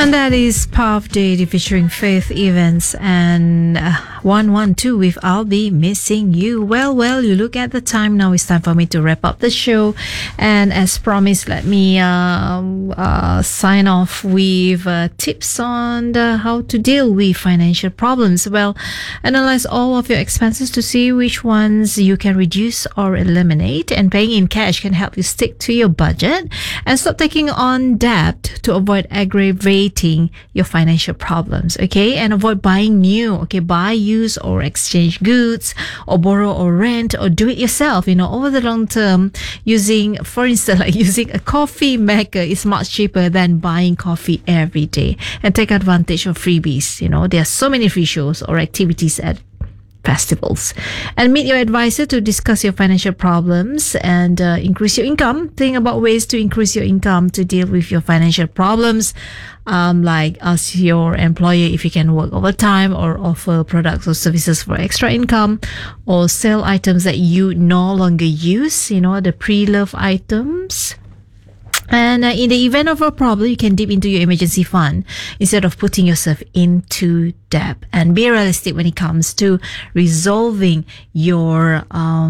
And that is Puff Daddy featuring Faith Evans and 112 with I'll Be Missing You. Well, you look at the time now. It's time for me to wrap up the show. And as promised, let me sign off with tips on how to deal with financial problems. Well, analyze all of your expenses to see which ones you can reduce or eliminate. And paying in cash can help you stick to your budget. And stop taking on debt to avoid aggravating your financial problems, okay? And avoid buying new, okay? Buy, use, or exchange goods, or borrow or rent, or do it yourself, over the long term. For instance, like using a coffee maker is much cheaper than buying coffee every day. And take advantage of freebies, there are so many free shows or activities at festivals. And meet your advisor to discuss your financial problems and increase your income. Think about ways to increase your income to deal with your financial problems, like ask your employer if you can work overtime, or offer products or services for extra income, or sell items that you no longer use, the pre-loved items. And in the event of a problem, you can dip into your emergency fund instead of putting yourself into debt. And be realistic when it comes to resolving your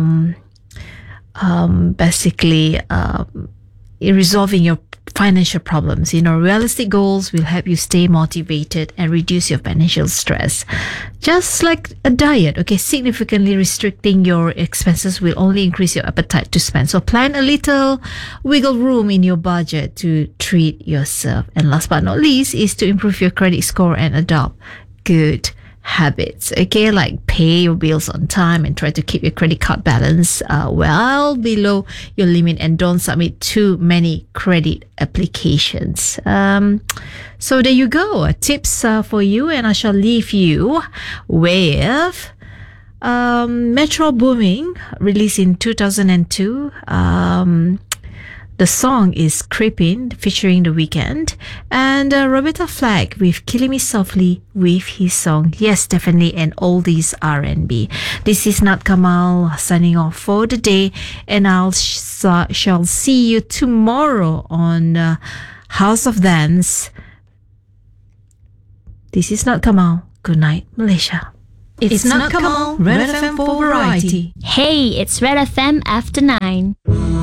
resolving your financial problems. Realistic goals will help you stay motivated and reduce your financial stress. Just like a diet, okay? Significantly restricting your expenses will only increase your appetite to spend. So plan a little wiggle room in your budget to treat yourself. And last but not least is to improve your credit score and adopt good habits, okay? Like pay your bills on time and try to keep your credit card balance well below your limit, and don't submit too many credit applications. So there you go, tips for you, and I shall leave you with Metro Booming, released in 2002. The song is Creepin', featuring The Weeknd, and Roberta Flack with Killing Me Softly with his song Yes Definitely, and Oldies R&B. This is Nat Kamal signing off for the day, and I shall see you tomorrow on House of Dance. This is Nat Kamal. Good night, Malaysia. It's Nat Kamal, Red FM for Variety. Hey, it's Red FM after 9.